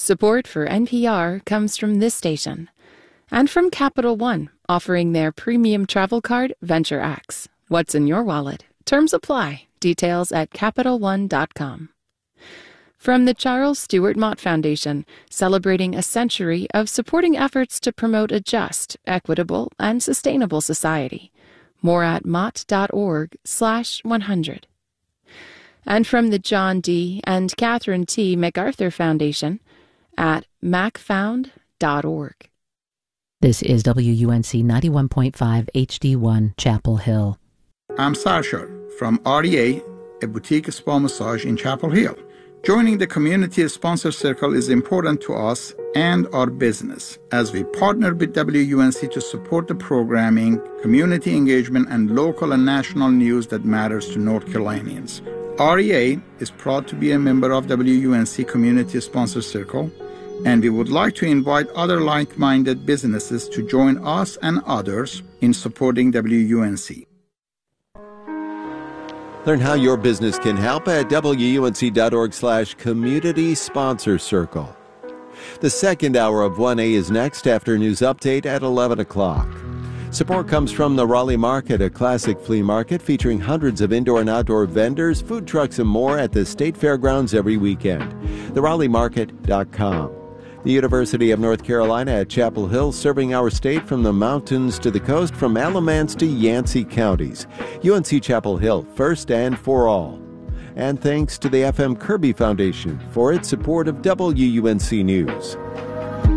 Support for NPR comes from this station and from Capital One, offering their premium travel card, Venture X. What's in your wallet? Terms apply. Details at CapitalOne.com. From the Charles Stewart Mott Foundation, celebrating a century of supporting efforts to promote a just, equitable, and sustainable society. More at mott.org/100. And from the John D. and Catherine T. MacArthur Foundation at macfound.org. This is WUNC 91.5 HD1 Chapel Hill. I'm Sarshar from REA, a boutique spa massage in Chapel Hill. Joining the community sponsor circle is important to us and our business as we partner with WUNC to support the programming, community engagement, and local and national news that matters to North Carolinians. REA is proud to be a member of WUNC Community Sponsor Circle, and we would like to invite other like-minded businesses to join us and others in supporting WUNC. Learn how your business can help at WUNC.org/community sponsor circle. The second hour of 1A is next after news update at 11 o'clock. Support comes from the Raleigh Market, a classic flea market featuring hundreds of indoor and outdoor vendors, food trucks, and more at the State Fairgrounds every weekend. TheRaleighMarket.com. The University of North Carolina at Chapel Hill, serving our state from the mountains to the coast, from Alamance to Yancey counties. UNC Chapel Hill, first and for all. And thanks to the FM Kirby Foundation for its support of WUNC News.